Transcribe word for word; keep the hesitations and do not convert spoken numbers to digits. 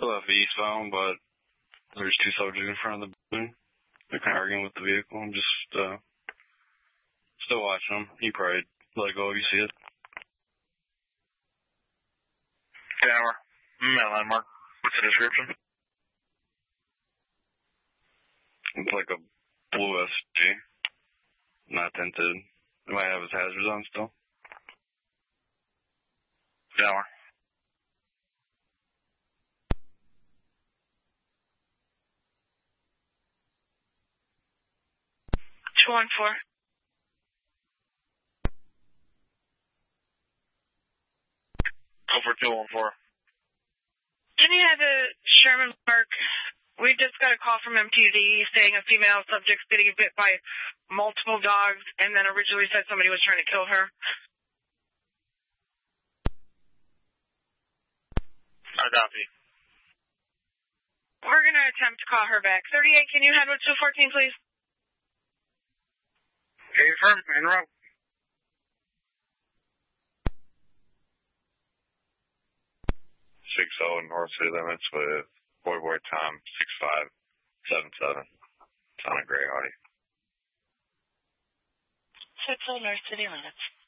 left eastbound, but there's two subjects in front of the building. They're kind of arguing with the vehicle. I'm just uh, still watching them. You probably let it go if you see it. Tower. Mail landmark. What's the description? It's like a blue S G. Not tinted. It might have his hazards on still. Tower. two one four. Over two one four. Can you have a Sherman Park? We just got a call from M T D saying a female subject's getting bit by multiple dogs, and then originally said somebody was trying to kill her. I copy. We're going to attempt to call her back. thirty-eight, can you head with two fourteen, please? Hey, firm, en route. six oh North City limits with Boy Boy Tom six five seven seven. It's on a gray Audi. six oh North City limits.